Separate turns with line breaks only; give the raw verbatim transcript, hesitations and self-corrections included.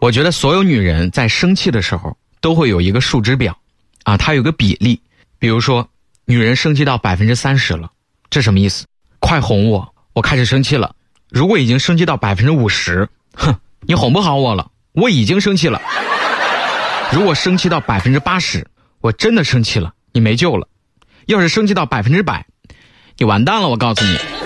我觉得所有女人在生气的时候都会有一个数值表啊，它有个比例。比如说女人生气到百分之三十了，这什么意思？快哄我，我开始生气了。如果已经生气到百分之五十，哼，你哄不好我了，我已经生气了。如果生气到百分之八十，我真的生气了，你没救了。要是生气到百分之百，你完蛋了，我告诉你。